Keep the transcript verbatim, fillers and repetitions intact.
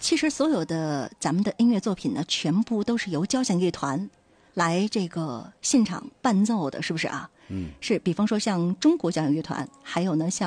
其实所有的咱们的音乐作品呢，全部都是由交响乐团来这个现场伴奏的，是不是啊？ 嗯， 是，比方说像中国交响乐团，还有呢像